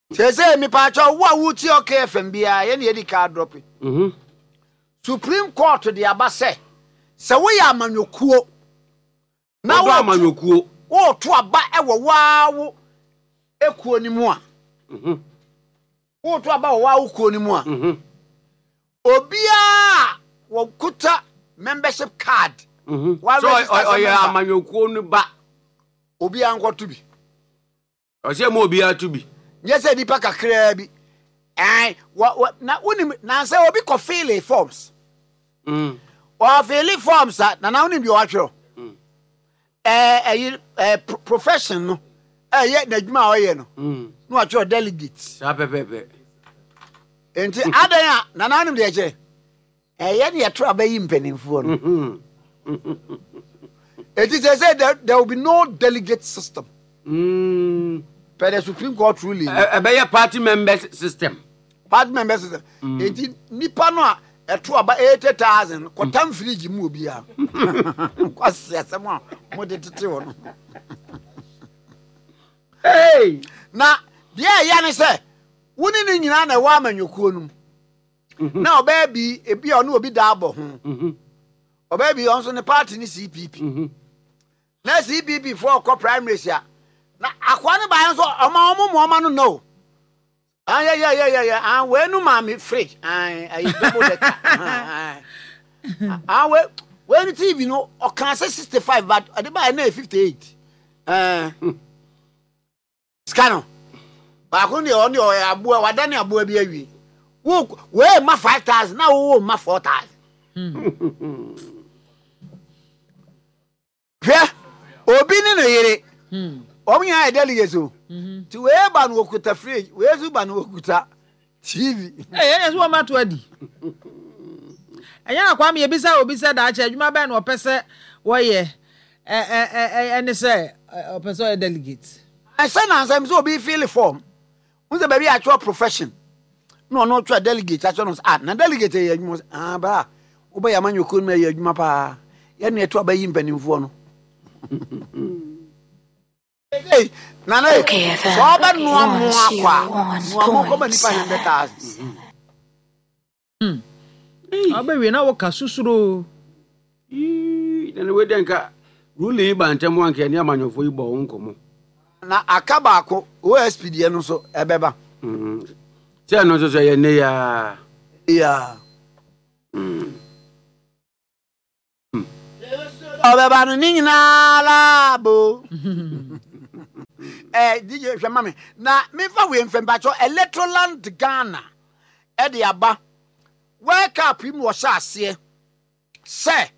Say me pacho wa wuti okay FM bia ye na edika drop. Supreme Court the abase. Se we ya amanyokuo. Na wo amanyokuo. Wo to aba e wo waawo ekuo ni mu a. Wo to aba wo waawo kuo ni mu a. Obia wo kuta membership card. So oya amanyokuo ni ba. Obia nko to bi. O se mo obia to bi. Yes, I did pack a crabby. What now? Now say, Obi ko fill forms. Or fill forms that now only be actual. Profession. Yet the Juma no. No actual delegates. Pepe. And other now only the J. Yet you trouble him penning for. It is said that there will be no delegate system. But the Supreme Court ruling. A party member system. Party member system. It nipa no a true about 80,000. Kotam free mu bia. Kwase asema mo de tete wono. Hey, na dia ya ne se woni ni nyina na wa amanyokuo num. Na oba bi ebi ono obi da abo ho. Oba bi onso ne party ni CPP. Na CPP for co primary sia. Na akwane ba nso oma no. Yeah. We no ma me free. I double that. We no TV no o can say 65 but ade ba na 58. Scano. Ba ko ni o ni o aboa wadane aboa bi awie. We ma 5,000 na wo ma 4,000. Hwe obi ni no yere. Omunya delegate so. Ti we ba no okuta fridge, we zu ba no okuta TV. Yes wo ma to adi. Enya akwa me ebisa obisa da acha adwuma ba na opese wo ye ene say opese o delegate. I say na say so be fill form. Who say baby actual profession. No try delegate actual na delegate ye adwuma ba. Wo ba yamanyoko no ye adwuma pa. Ye na eto abayi mpanimfo no. Hey, Nana, okay, so about no more come nipa 100,000. Abewe na woka susuro. Na we denka rule ba ntem wanke ne amanyofo ibo nkomo. Na akaba ko OSP die no so ebeba. Ti ano so ye ne ya. Yeah. Obeba no nyina labo. DJ Shamame. Na me fa we mfemba cho Electroland Ghana. E de aba. Wake up him was ase. Say